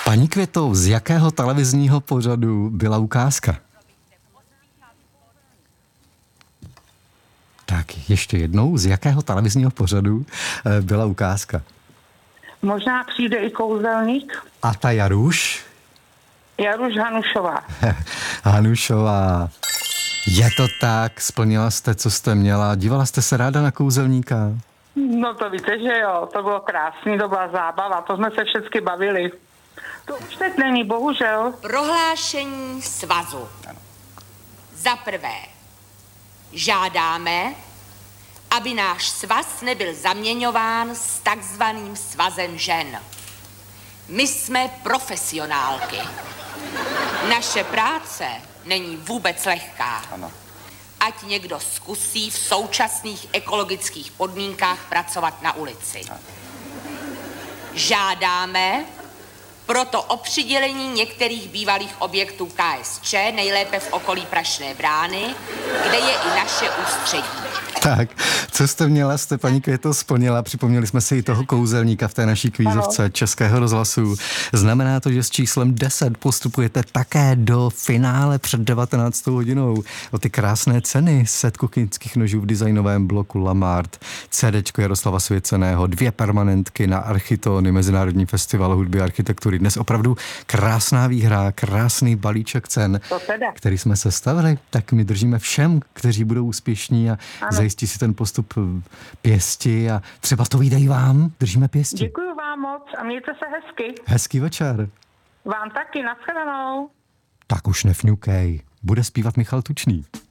Paní Květo, z jakého televizního pořadu byla ukázka? Tak ještě jednou, z jakého televizního pořadu byla ukázka? Možná přijde i kouzelník. A ta Jaruš? Jaruš Hanušová. Hanušová. Je to tak, splnila jste, co jste měla. Dívala jste se ráda na kouzelníka? No to víte, že jo, to bylo krásný, to byla zábava, to jsme se všichni bavili. To už teď není, bohužel. Prohlášení svazu. Za prvé, žádáme, aby náš svaz nebyl zaměňován s takzvaným svazem žen. My jsme profesionálky. Naše práce není vůbec lehká. Ano. Ať někdo zkusí v současných ekologických podmínkách pracovat na ulici. Žádáme proto o přidělení některých bývalých objektů KSČ, nejlépe v okolí Prašné brány, kde je i naše ústředí. Tak, co jste měla, jste paní Květo splnila. Připomněli jsme si i toho kouzelníka v té naší kvízovce Českého rozhlasu. Znamená to, že s číslem 10 postupujete také do finále před 19. hodinou. O ty krásné ceny set kuchyňských nožů v designovém bloku Lamart, CDčko Jaroslava Svěceného, 2 permanentky na Architony, Mezinárodní festival hudby a architektury. Dnes opravdu krásná výhra, krásný balíček cen, který jsme sestavili. Tak my držíme všem, kteří budou úspěšní a zajistí si ten postup pěsti a třeba to vyjde i vám. Držíme pěsti. Děkuji vám moc a mějte se hezky. Hezký večer. Vám taky, nashledanou. Tak už nefňukej. Bude zpívat Michal Tučný.